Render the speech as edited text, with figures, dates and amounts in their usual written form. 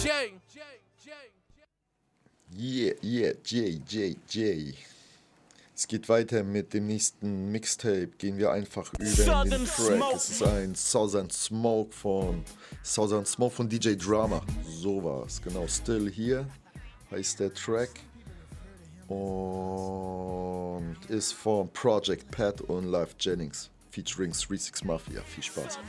J. Es geht weiter mit dem nächsten Mixtape. Gehen wir einfach über in den Track. Es ist ein Southern Smoke von DJ Drama. So war's. Genau, Still Here heißt der Track. Und ist von Project Pat und Live Jennings featuring 36 Mafia. Viel Spaß.